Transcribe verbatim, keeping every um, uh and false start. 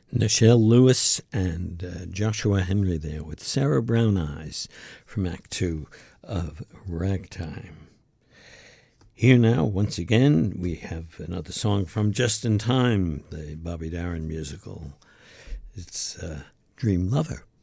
Nichelle Lewis and uh, Joshua Henry there with Sarah Brown Eyes from Act Two of Ragtime. Here now, once again, we have another song from Just in Time, the Bobby Darin musical. It's uh, Dream Lover.